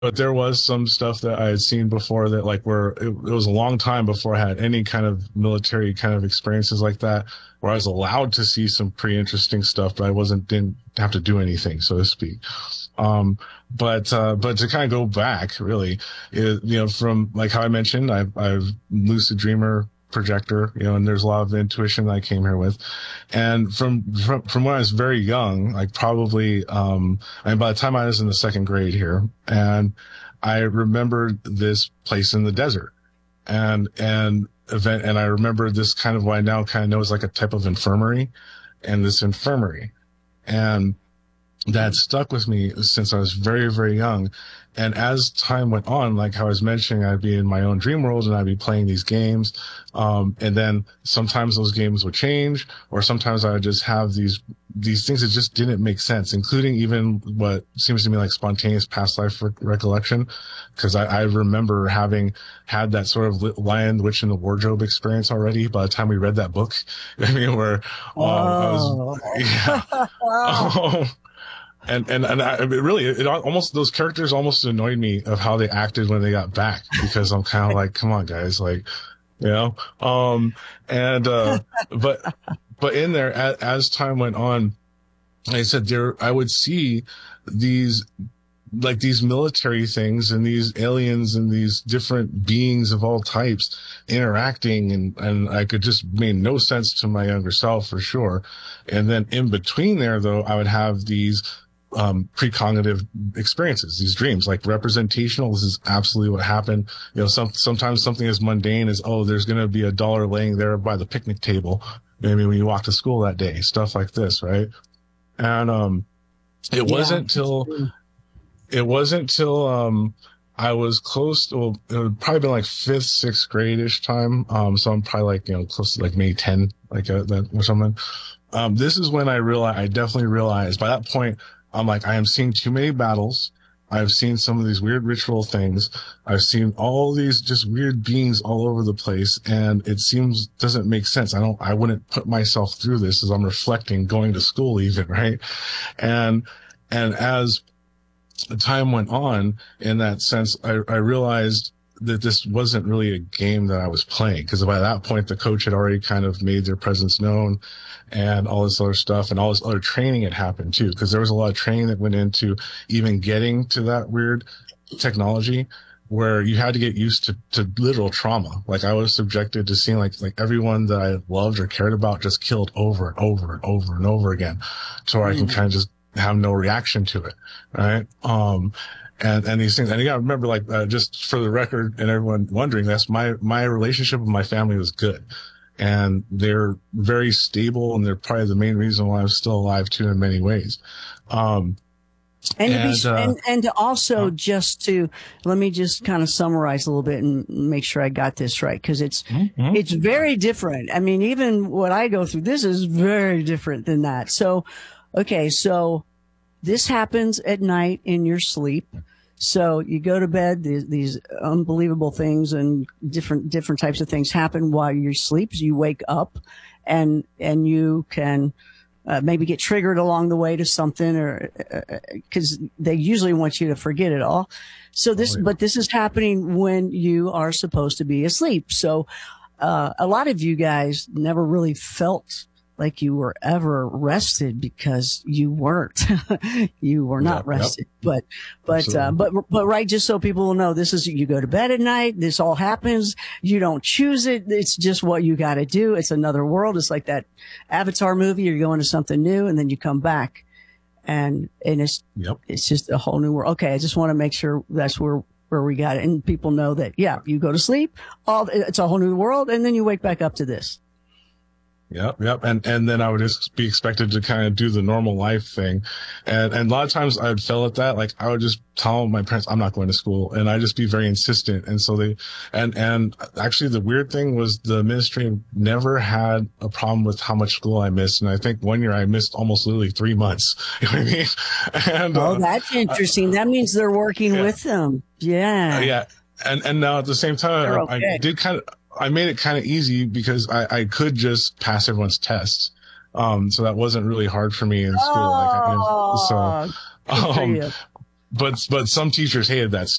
but there was some stuff that I had seen before that like where it was a long time before I had any kind of military kind of experiences like that, where I was allowed to see some pretty interesting stuff, but I didn't have to do anything, so to speak. Um, but to kind of go back, really, from like how I mentioned, I've lucid dreamer projector, and there's a lot of intuition that I came here with. And from when I was very young, like probably, by the time I was in the second grade here, and I remembered this place in the desert and event. And I remember this kind of what I now kind of know is like a type of infirmary and this infirmary. And that stuck with me since I was very, very young. And as time went on, like how I was mentioning, I'd be in my own dream world and I'd be playing these games. And then sometimes those games would change, or sometimes I would just have these things that just didn't make sense, including even what seems to me like spontaneous past life recollection. Cause I remember having had that sort of Lion, the Witch, and the Wardrobe experience already by the time we read that book. I mean, where, I was, Oh. yeah. Um, it almost, those characters almost annoyed me of how they acted when they got back, because I'm kind of like, come on, guys, like, you know, and, but, but in there, as time went on, like I said, I would see these, like these military things and these aliens and these different beings of all types interacting, and I could just made no sense to my younger self for sure. And then in between there, though, I would have these precognitive experiences, these dreams, like representational. This is absolutely what happened. Sometimes something as mundane as, oh, there's going to be a dollar laying there by the picnic table, maybe when you walk to school that day, stuff like this, right? And it Yeah. wasn't till it wasn't till I was close. Well, it would probably been like fifth, sixth grade-ish time. So I'm probably like close to like maybe 10, like that or something. This is when I definitely realized by that point, I'm like, I am seeing too many battles. I've seen some of these weird ritual things. I've seen all these just weird beings all over the place. And it doesn't make sense. I wouldn't put myself through this as I'm reflecting, going to school even, right? And, and as time went on, in that sense, I realized that this wasn't really a game that I was playing, because by that point, the coach had already kind of made their presence known and all this other stuff, and all this other training had happened too, because there was a lot of training that went into even getting to that weird technology, where you had to get used to literal trauma. Like I was subjected to seeing like everyone that I loved or cared about just killed over and over and over and over again, to where I can kind of just have no reaction to it. Right. And these things, and you gotta remember, like, just for the record and everyone wondering, that's my relationship with my family was good, and they're very stable, and they're probably the main reason why I'm still alive too in many ways. Um, And to be, and, and to also just to, let me just kind of summarize a little bit and make sure I got this right. Cause it's very different. I mean, even what I go through, this is very different than that. So, okay. So this happens at night in your sleep. So you go to bed, these unbelievable things and different types of things happen while you sleep. So you wake up and you can, maybe get triggered along the way to something, or because they usually want you to forget it all. So but this is happening when you are supposed to be asleep. So, a lot of you guys never really felt like you were ever rested, because you weren't. You were not rested. Yep. But right, just so people will know, this is, you go to bed at night, this all happens, you don't choose it, it's just what you gotta do. It's another world. It's like that Avatar movie, you're going to something new and then you come back and it's just a whole new world. Okay, I just want to make sure that's where we got it, and people know that, yeah, you go to sleep, it's a whole new world, and then you wake back up to this. Yep. And then I would just be expected to kind of do the normal life thing. And a lot of times I would fail at that. Like I would just tell my parents, I'm not going to school. And I'd just be very insistent. And so and actually the weird thing was the ministry never had a problem with how much school I missed. And I think one year I missed almost literally 3 months. You know what I mean? And, that's interesting. That means they're working with them. Yeah. Yeah. And now at the same time, I made it kind of easy, because I could just pass everyone's tests. So that wasn't really hard for me in school. but some teachers hated that